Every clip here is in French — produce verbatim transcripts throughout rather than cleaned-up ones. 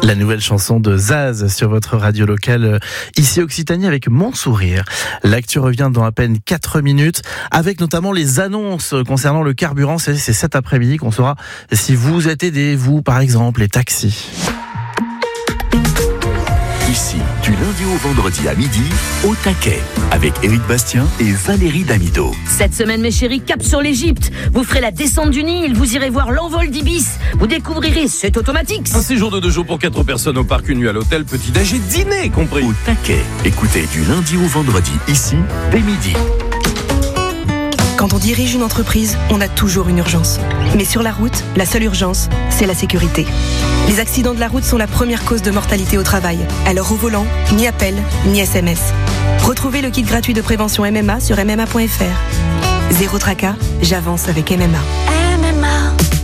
La nouvelle chanson de Zaz sur votre radio locale, ici Occitanie, avec Mon Sourire. L'actu revient dans à peine quatre minutes, avec notamment les annonces concernant le carburant. C'est, c'est cet après-midi qu'on saura si vous êtes aidé, vous par exemple, les taxis. Ici, du lundi au vendredi à midi, au taquet, avec Éric Bastien et Valérie Damido. Cette semaine, mes chéris, cap sur l'Égypte. Vous ferez la descente du Nil, vous irez voir l'envol d'Ibis. Vous découvrirez, c'est automatique. Un séjour de deux jours pour quatre personnes au parc, une nuit à l'hôtel, petit-déj et dîner compris. Au taquet, écoutez du lundi au vendredi, ici, dès midi. Quand on dirige une entreprise, on a toujours une urgence. Mais sur la route, la seule urgence, c'est la sécurité. Les accidents de la route sont la première cause de mortalité au travail. Alors au volant, ni appel, ni S M S. Retrouvez le kit gratuit de prévention M M A sur m m a point f r. Zéro tracas, j'avance avec M M A. M M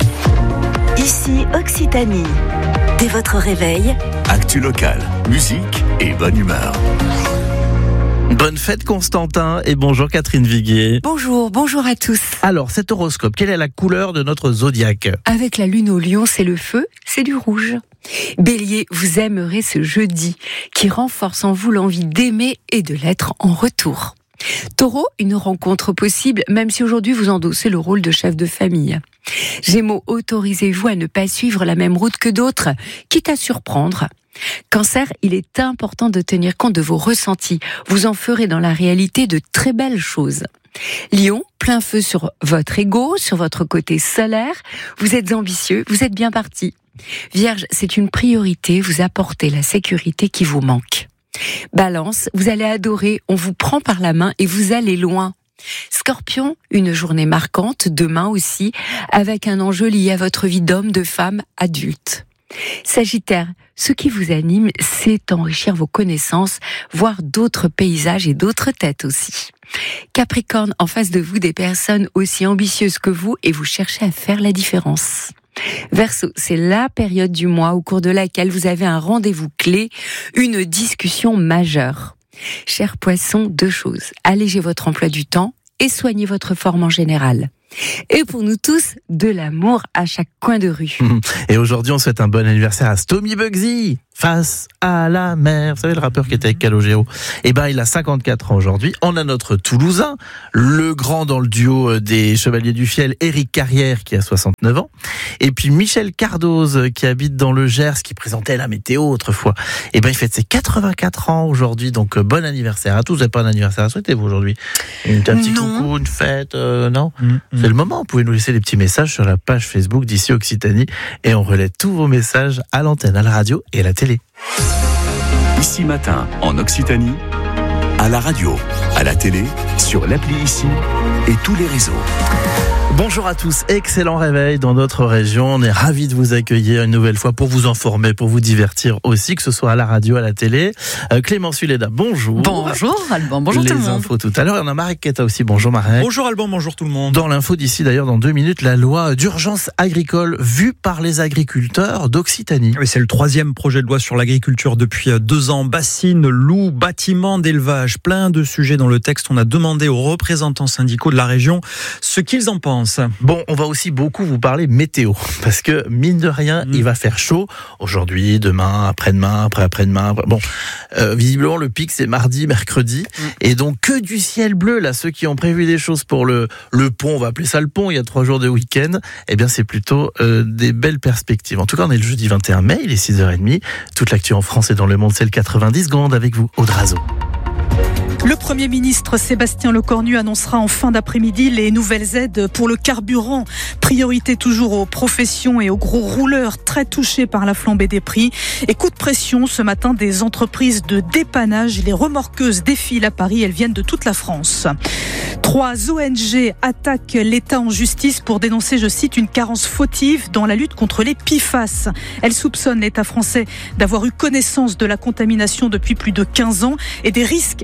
A. Ici Occitanie. Dès votre réveil, Actu locale, musique et bonne humeur. Bonne fête Constantin et bonjour Catherine Viguier. Bonjour, bonjour à tous. Alors cet horoscope, quelle est la couleur de notre zodiaque ? Avec la lune au lion, c'est le feu, c'est du rouge. Bélier, vous aimerez ce jeudi qui renforce en vous l'envie d'aimer et de l'être en retour. Taureau, une rencontre possible, même si aujourd'hui vous endossez le rôle de chef de famille. Gémeaux, autorisez-vous à ne pas suivre la même route que d'autres, quitte à surprendre. Cancer, il est important de tenir compte de vos ressentis. Vous en ferez dans la réalité de très belles choses. Lion, plein feu sur votre ego, sur votre côté solaire. Vous êtes ambitieux, vous êtes bien parti. Vierge, c'est une priorité, vous apportez la sécurité qui vous manque. Balance, vous allez adorer, on vous prend par la main et vous allez loin. Scorpion, une journée marquante, demain aussi, avec un enjeu lié à votre vie d'homme, de femme, adulte. Sagittaire, ce qui vous anime, c'est enrichir vos connaissances, voir d'autres paysages et d'autres têtes aussi. Capricorne, en face de vous, des personnes aussi ambitieuses que vous et vous cherchez à faire la différence. Verseau, c'est la période du mois au cours de laquelle vous avez un rendez-vous clé, une discussion majeure. Chers poissons, deux choses. Allégez votre emploi du temps et soignez votre forme en général. Et pour nous tous, de l'amour à chaque coin de rue. Et aujourd'hui, on souhaite un bon anniversaire à Stomy Bugsy, face à la mer. Vous savez, le rappeur qui était avec Calogero. Eh ben, il a cinquante-quatre ans aujourd'hui. On a notre Toulousain, le grand dans le duo des Chevaliers du Fiel, Éric Carrière, qui a soixante-neuf ans. Et puis Michel Cardoz, qui habite dans le Gers, qui présentait la météo autrefois. Eh ben, il fête ses quatre-vingt-quatre ans aujourd'hui. Donc, bon anniversaire à tous. Vous n'avez pas un anniversaire à souhaiter, vous, aujourd'hui? Un petit Non. coucou, une fête, euh, non? Mmh, mmh. C'est le moment. Vous pouvez nous laisser des petits messages sur la page Facebook d'ici Occitanie et on relaie tous vos messages à l'antenne, à la radio et à la télé. Ici matin, en Occitanie, à la radio, à la télé, sur l'appli Ici et tous les réseaux. Bonjour à tous, excellent réveil dans notre région. On est ravis de vous accueillir une nouvelle fois pour vous informer, pour vous divertir aussi, que ce soit à la radio, à la télé. Euh, Clément Suleda, bonjour. Bonjour Alban, bonjour Les tout le monde. infos tout à l'heure. Il y en a Marek Keta aussi, bonjour Marek. Bonjour Alban, bonjour tout le monde. Dans l'info d'ici d'ailleurs, dans deux minutes, la loi d'urgence agricole vue par les agriculteurs d'Occitanie. Oui, c'est le troisième projet de loi sur l'agriculture depuis deux ans. Bassines, loups, bâtiments d'élevage, plein de sujets dans le texte. On a demandé aux représentants syndicaux de la région ce qu'ils en pensent. Bon, on va aussi beaucoup vous parler météo, parce que mine de rien, mmh. il va faire chaud aujourd'hui, demain, après-demain, après-après-demain. Bon, euh, visiblement le pic c'est mardi, mercredi, mmh. et donc que du ciel bleu là. Ceux qui ont prévu des choses pour le le pont, on va appeler ça le pont. Il y a trois jours de week-end. Eh bien, c'est plutôt euh, des belles perspectives. En tout cas, on est le jeudi vingt et un mai, il est six heures trente. Toute l'actu en France et dans le monde, c'est le quatre-vingt-dix secondes avec vous, Aude Razo. Le Premier ministre Sébastien Lecornu annoncera en fin d'après-midi les nouvelles aides pour le carburant. Priorité toujours aux professions et aux gros rouleurs très touchés par la flambée des prix. Et coup de pression ce matin des entreprises de dépannage. Les remorqueuses défilent à Paris, elles viennent de toute la France. Trois O N G attaquent l'État en justice pour dénoncer, je cite, une carence fautive dans la lutte contre les P F A S. Elles soupçonnent l'État français d'avoir eu connaissance de la contamination depuis plus de quinze ans et des risques associés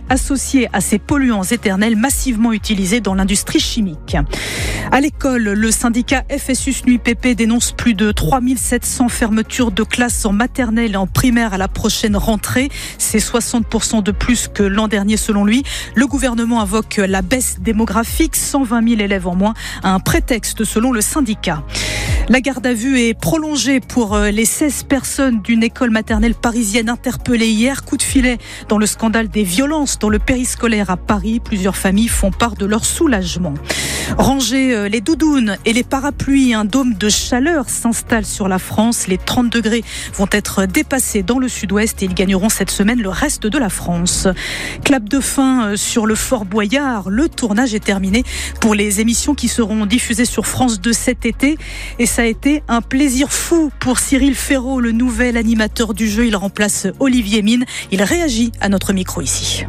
associés à ces polluants éternels massivement utilisés dans l'industrie chimique. À l'école, le syndicat F S U S N U I P P dénonce plus de trois mille sept cents fermetures de classes en maternelle et en primaire à la prochaine rentrée. C'est soixante pour cent de plus que l'an dernier selon lui. Le gouvernement invoque la baisse démographique, cent vingt mille élèves en moins, à un prétexte selon le syndicat. La garde à vue est prolongée pour les seize personnes d'une école maternelle parisienne interpellées hier. Coup de filet dans le scandale des violences dans le périscolaire à Paris. Plusieurs familles font part de leur soulagement. Ranger les doudounes et les parapluies, un dôme de chaleur s'installe sur la France. Les trente degrés vont être dépassés dans le sud-ouest et ils gagneront cette semaine le reste de la France. Clap de fin sur le Fort Boyard. Le tournage est terminé pour les émissions qui seront diffusées sur France deux cet été. Et ça a été un plaisir fou pour Cyril Ferraud, le nouvel animateur du jeu. Il remplace Olivier Mine. Il réagit à notre micro ici.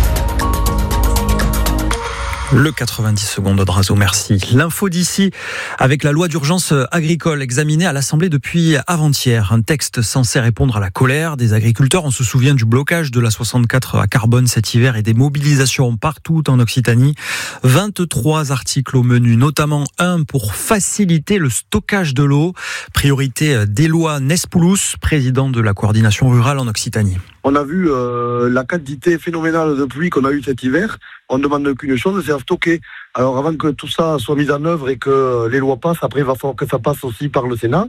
Le quatre-vingt-dix secondes de Razo, merci. L'info d'ici avec la loi d'urgence agricole examinée à l'Assemblée depuis avant-hier. Un texte censé répondre à la colère des agriculteurs. On se souvient du blocage de la soixante-quatre à Carbone cet hiver et des mobilisations partout en Occitanie. vingt-trois articles au menu, notamment un pour faciliter le stockage de l'eau. Priorité d'Éloi Nespoulos, président de la coordination rurale en Occitanie. On a vu euh, la quantité phénoménale de pluie qu'on a eue cet hiver. On ne demande qu'une chose, c'est à stocker. Alors avant que tout ça soit mis en œuvre et que les lois passent, après il va falloir que ça passe aussi par le Sénat.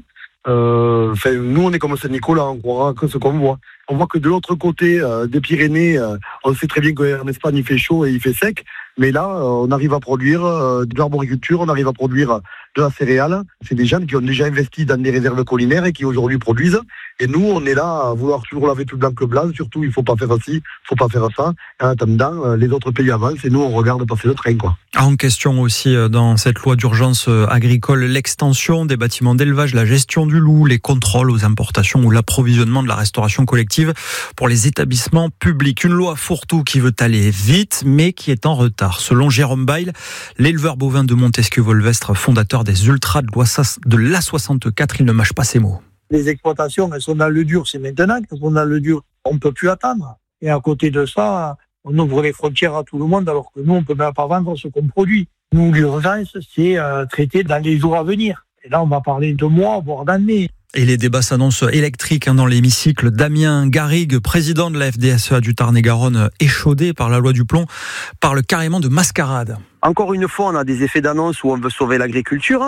Euh, nous, on est comme Saint-Nicolas, on croira que ce qu'on voit. On voit que de l'autre côté euh, des Pyrénées, euh, on sait très bien qu'en Espagne il fait chaud et il fait sec, mais là euh, on arrive à produire euh, de l'arboriculture, on arrive à produire de la céréale. C'est des gens qui ont déjà investi dans des réserves collinaires et qui aujourd'hui produisent. Et nous, on est là à vouloir toujours laver plus blanc que blanc. Surtout, il faut pas faire ci, il faut pas faire ça. En attendant, euh, les autres pays avancent et nous, on regarde passer le train, quoi. En question aussi dans cette loi d'urgence agricole, l'extension des bâtiments d'élevage, la gestion du loup, les contrôles aux importations ou l'approvisionnement de la restauration collective pour les établissements publics. Une loi fourre-tout qui veut aller vite, mais qui est en retard. Selon Jérôme Bail, l'éleveur bovin de Montesquieu-Volvestre, fondateur des Ultras de l'A soixante-quatre, il ne mâche pas ses mots. Les exploitations, elles sont dans le dur, c'est maintenant. Quand on est dans le dur, on ne peut plus attendre. Et à côté de ça, on ouvre les frontières à tout le monde, alors que nous, on ne peut même pas vendre ce qu'on produit. Nous, l'urgence, c'est euh, traiter dans les jours à venir. Et là, on va parler de mois, voire d'années. Et les débats s'annoncent électriques dans l'hémicycle. Damien Garrigue, président de la F D S E A du Tarn-et-Garonne, échaudé par la loi du plomb, parle carrément de mascarade. Encore une fois, on a des effets d'annonce où on veut sauver l'agriculture.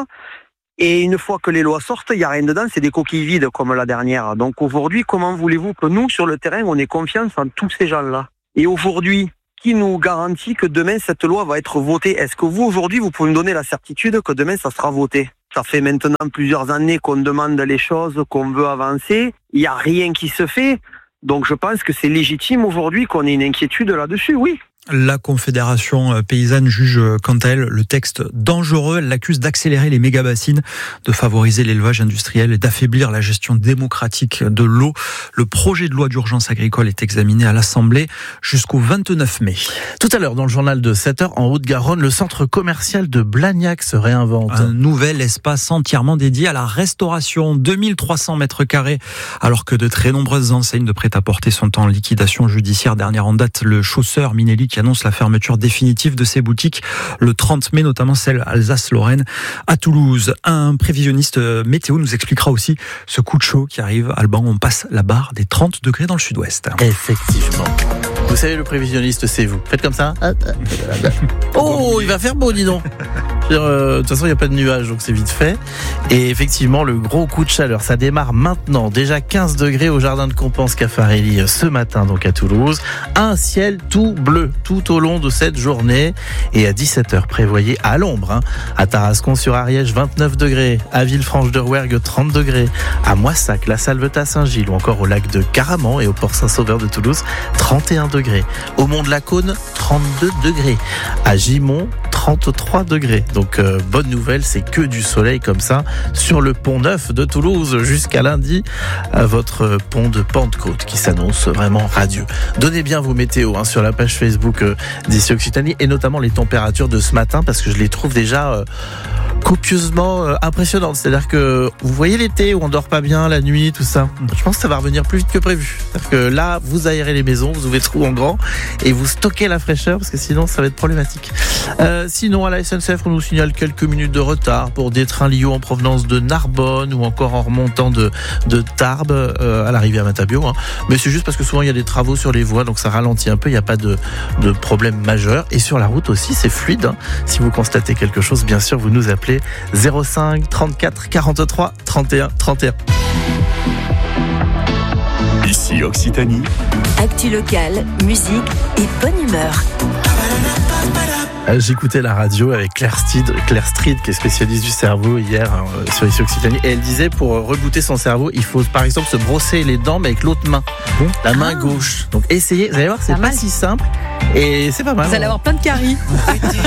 Et une fois que les lois sortent, il n'y a rien dedans, c'est des coquilles vides comme la dernière. Donc aujourd'hui, comment voulez-vous que nous, sur le terrain, on ait confiance en tous ces gens-là ? Et aujourd'hui, qui nous garantit que demain, cette loi va être votée ? Est-ce que vous, aujourd'hui, vous pouvez me donner la certitude que demain, ça sera voté ? Ça fait maintenant plusieurs années qu'on demande les choses, qu'on veut avancer. Il n'y a rien qui se fait. Donc je pense que c'est légitime aujourd'hui qu'on ait une inquiétude là-dessus, oui. La Confédération paysanne juge quant à elle le texte dangereux. Elle l'accuse d'accélérer les méga-bassines, de favoriser l'élevage industriel et d'affaiblir la gestion démocratique de l'eau. Le projet de loi d'urgence agricole est examiné à l'Assemblée jusqu'au vingt-neuf mai. Tout à l'heure, dans le journal de sept heures, en Haute-Garonne, le centre commercial de Blagnac se réinvente. Un nouvel espace entièrement dédié à la restauration, deux mille trois cents mètres carrés, alors que de très nombreuses enseignes de prêt-à-porter sont en liquidation judiciaire. Dernière en date, le chausseur Minelli qui annonce la fermeture définitive de ses boutiques le trente mai, notamment celle Alsace-Lorraine à Toulouse. Un prévisionniste météo nous expliquera aussi ce coup de chaud qui arrive. Alban, on passe la barre des trente degrés dans le sud-ouest. Effectivement. Vous savez, le prévisionniste, c'est vous. Faites comme ça. Oh, il va faire beau, dis donc. De toute façon, il n'y a pas de nuages, donc c'est vite fait. Et effectivement, le gros coup de chaleur, ça démarre maintenant. Déjà quinze degrés au jardin de Compense Caffarelli ce matin, donc à Toulouse. Un ciel tout bleu tout au long de cette journée. Et à dix-sept heures, prévoyez à l'ombre. Hein. À Tarascon-sur-Ariège, vingt-neuf degrés. À Villefranche-de-Rouergue, trente degrés. À Moissac, la Salvetat-Saint-Gilles ou encore au lac de Caraman et au port Saint-Sauveur de Toulouse, trente et un degrés. Au Mont de la Cône, trente-deux degrés. À Gimont, trente-trois degrés. Donc euh, bonne nouvelle, c'est que du soleil comme ça sur le pont neuf de Toulouse jusqu'à lundi, à votre pont de Pentecôte qui s'annonce vraiment radieux. Donnez bien vos météos hein, sur la page Facebook euh, d'ici Occitanie et notamment les températures de ce matin parce que je les trouve déjà euh, copieusement euh, impressionnante. C'est-à-dire que vous voyez l'été où on dort pas bien la nuit, tout ça. Je pense que ça va revenir plus vite que prévu. C'est-à-dire que là, vous aérez les maisons, vous ouvrez trous en grand et vous stockez la fraîcheur parce que sinon ça va être problématique. Euh, sinon, à la S N C F, on nous signale quelques minutes de retard pour des trains Lyon en provenance de Narbonne ou encore en remontant de, de Tarbes euh, à l'arrivée à Matabio. Hein. Mais c'est juste parce que souvent il y a des travaux sur les voies, donc ça ralentit un peu. Il n'y a pas de, de problème majeur. Et sur la route aussi, c'est fluide. Hein. Si vous constatez quelque chose, bien sûr, vous nous appelez zéro cinq trente-quatre quarante-trois trente et un trente et un. Ici Occitanie. Actu locale, musique et bonne humeur. J'écoutais la radio avec Claire Street, Claire Street qui est spécialiste du cerveau hier hein, sur Ici Occitanie, et elle disait pour rebooter son cerveau, il faut par exemple se brosser les dents mais avec l'autre main, bon, la main ah. gauche. Donc essayez, vous allez voir, c'est pas, pas si simple et c'est pas mal. Vous allez avoir plein de caries.